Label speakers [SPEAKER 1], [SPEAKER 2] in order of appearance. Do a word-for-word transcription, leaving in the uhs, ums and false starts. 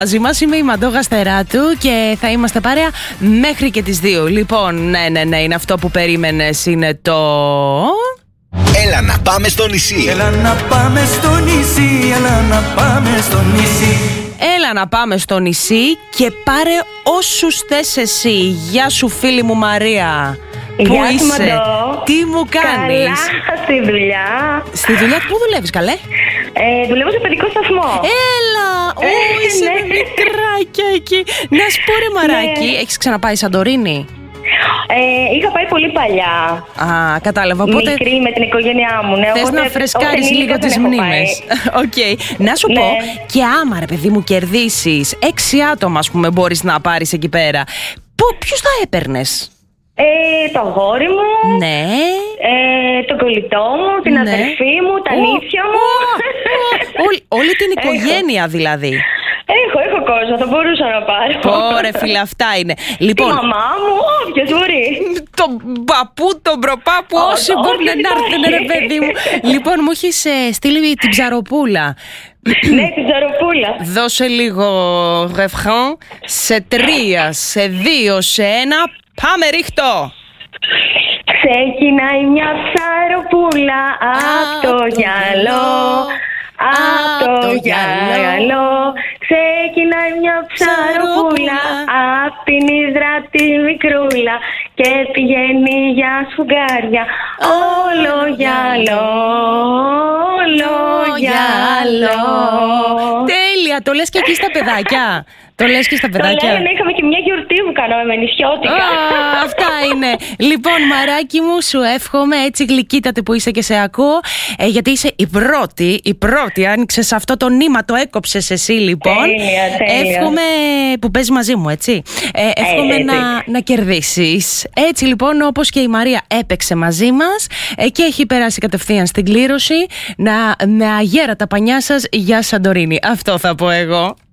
[SPEAKER 1] Μαζί μας είμαι η Μαντώ Γαστεράτου και θα είμαστε παρέα μέχρι και τις δύο. Λοιπόν, ναι, ναι, ναι, είναι αυτό που περίμενες, είναι το...
[SPEAKER 2] Έλα να πάμε στο νησί.
[SPEAKER 3] Έλα να πάμε στο νησί, έλα να πάμε στο νησί.
[SPEAKER 1] Έλα να πάμε στο νησί και πάρε όσους θες εσύ. Γεια σου φίλη μου Μαρία. Πού
[SPEAKER 4] Γεια σου,
[SPEAKER 1] είσαι,
[SPEAKER 4] Μαντώ.
[SPEAKER 1] τι μου κάνεις?
[SPEAKER 4] Καλά, στη δουλειά.
[SPEAKER 1] Στη δουλειά, πού δουλεύεις καλέ?
[SPEAKER 4] Ε, δουλεύω σε παιδικό σταθμό.
[SPEAKER 1] Έλα, ω,
[SPEAKER 4] Ε,
[SPEAKER 1] είσαι
[SPEAKER 4] ναι.
[SPEAKER 1] μικράκια εκεί. Να σου πω ρε Μαράκι,
[SPEAKER 4] Ναι.
[SPEAKER 1] έχεις ξαναπάει Σαντορίνη?
[SPEAKER 4] Ε, είχα πάει πολύ παλιά.
[SPEAKER 1] Α, κατάλαβα. Οπότε
[SPEAKER 4] Μικρή με την οικογένειά μου. Ναι,
[SPEAKER 1] θες
[SPEAKER 4] οπότε
[SPEAKER 1] να φρεσκάρεις
[SPEAKER 4] όταν
[SPEAKER 1] λίγο
[SPEAKER 4] ήλθα
[SPEAKER 1] τις
[SPEAKER 4] δεν έχω
[SPEAKER 1] μνήμες. Οκ. Να σου
[SPEAKER 4] Ναι.
[SPEAKER 1] πω, και άμα ρε παιδί μου κερδίσεις έξι άτομα, ας πούμε, μπορείς να πάρεις εκεί πέρα. Πού, ποιους θα έπαιρνες?
[SPEAKER 4] Ε, το αγόρι μου,
[SPEAKER 1] Ναι.
[SPEAKER 4] ε, τον κολλητό μου, την
[SPEAKER 1] Ναι.
[SPEAKER 4] αδερφή μου, τα
[SPEAKER 1] Ω,
[SPEAKER 4] νύφια μου.
[SPEAKER 1] ω, ω, όλη- Όλη την
[SPEAKER 4] Έχω.
[SPEAKER 1] οικογένεια δηλαδή.
[SPEAKER 4] Έχω, έχω κόσμο, θα μπορούσα να πάρω.
[SPEAKER 1] Ωραία φίλε, αυτά είναι.
[SPEAKER 4] Τη
[SPEAKER 1] Λοιπόν,
[SPEAKER 4] μαμά μου, όποιος μπορεί.
[SPEAKER 1] τον παππού, τον προπάπου,
[SPEAKER 4] Ό,
[SPEAKER 1] όσοι
[SPEAKER 4] ό,τι
[SPEAKER 1] μπορούν να
[SPEAKER 4] υπάρχει.
[SPEAKER 1] έρθουν ρε παιδί μου. Λοιπόν, μου έχεις ε, στείλει την ψαροπούλα.
[SPEAKER 4] Ναι, την Τζαροπούλα.
[SPEAKER 1] Δώσε λίγο ρεφράν. Σε τρία, σε δύο, σε ένα. Πάμε ρίχτω.
[SPEAKER 4] Ξεκινάει μια ψαροπούλα απ' το γυαλό, απ' το γυαλό. Ξεκινάει μια ψαροπούλα απ' την Ύδρα τη μικρούλα και πηγαίνει για σφουγγάρια. Όλο γυαλό, όλο γυαλό.
[SPEAKER 1] Τέλεια, το λες και εκεί στα παιδάκια. Το λες και στα
[SPEAKER 4] Το
[SPEAKER 1] παιδάκια.
[SPEAKER 4] λένε, είχαμε και μια γιορτή που κάναμε με νησιώτικα.
[SPEAKER 1] Α, αυτά είναι. Λοιπόν, Μαράκι μου, σου εύχομαι έτσι γλυκύτατε που είσαι και σε ακούω. Ε, γιατί είσαι η πρώτη, η πρώτη. Άνοιξες αυτό το νήμα, το έκοψες εσύ λοιπόν.
[SPEAKER 4] Τέλεια, τέλεια.
[SPEAKER 1] Εύχομαι που παίζει μαζί μου, έτσι. Ε, εύχομαι
[SPEAKER 4] έτσι.
[SPEAKER 1] να, να κερδίσεις. Έτσι λοιπόν, όπως και η Μαρία έπαιξε μαζί μας ε, και έχει περάσει κατευθείαν στην κλήρωση, να, με αγέρα τα πανιά σας για Σαντορίνη. Αυτό θα πω εγώ.